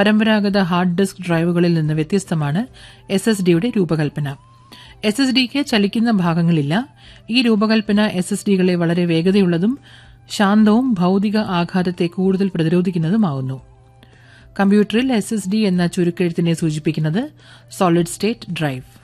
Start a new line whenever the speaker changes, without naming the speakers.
പരമ്പരാഗത hard disk ഡ്രൈവുകളിൽ നിന്ന് വ്യത്യസ്തമാണ് SSDയുടെ രൂപകൽപ്പന. SSDക്ക് ചലിക്കുന്ന ഭാഗങ്ങളില്ല. ഈ രൂപകൽപ്പന SSDകളെ വളരെ വേഗതയുള്ളതും ശാന്തവും ഭൌതിക ആഘാതത്തെ കൂടുതൽ പ്രതിരോധിക്കുന്നതുമാകുന്നു. കമ്പ്യൂട്ടറിൽ SSD എന്ന ചുരുക്കെഴുത്തിനെ സൂചിപ്പിക്കുന്നത് സോളിഡ് സ്റ്റേറ്റ് ഡ്രൈവ്.